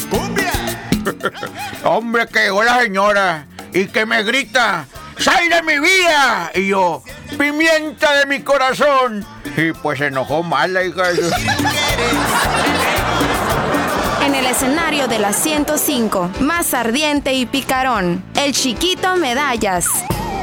¡Cumbia! Hombre, que llegó la señora y que me grita, ¡sal de mi vida! Y yo, ¡pimienta de mi corazón! Y pues se enojó mal la hija de su... En el escenario de la 105, más ardiente y picarón, el Chiquito Medallas.